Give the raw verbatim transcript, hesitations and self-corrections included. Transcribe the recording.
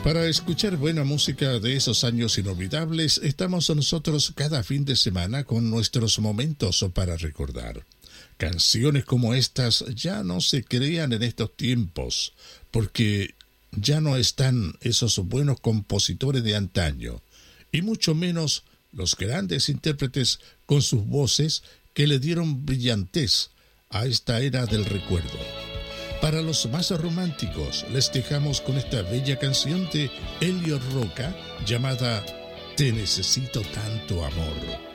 Para escuchar buena música de esos años inolvidables, estamos nosotros cada fin de semana con nuestros momentos para recordar. Canciones como estas ya no se crean en estos tiempos, porque ya no están esos buenos compositores de antaño, y mucho menos los grandes intérpretes con sus voces que le dieron brillantez a esta era del recuerdo. Para los más románticos, les dejamos con esta bella canción de Elio Roca llamada Te necesito tanto amor.